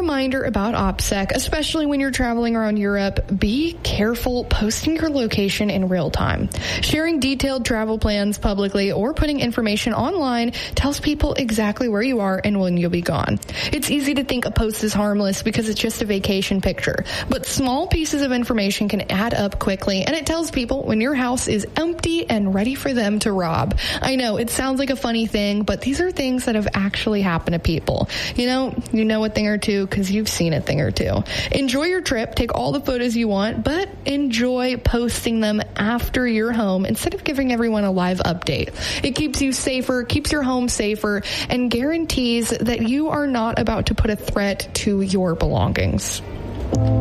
reminder about OPSEC, especially when you're traveling around Europe, be careful posting your location in real time. Sharing detailed travel plans publicly or putting information online tells people exactly where you are and when you'll be gone. It's easy to think a post is harmless because it's just a vacation picture, but small pieces of information can add up quickly, and it tells people when your house is empty and ready for them to rob. I know it sounds like a funny thing, but these are things that have actually happened to people. You know a thing or two because you've seen a thing or two. Enjoy your trip, take all the photos you want, but enjoy posting them after you're home instead of giving everyone a live update. It keeps you safer, keeps your home safer, and guarantees that you are not about to put a threat to your belongings.